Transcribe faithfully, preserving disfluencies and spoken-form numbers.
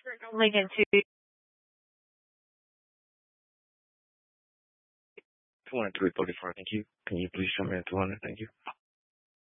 Going into two hundred three forty-four. Thank you. Can you please show me a two hundred? Thank you.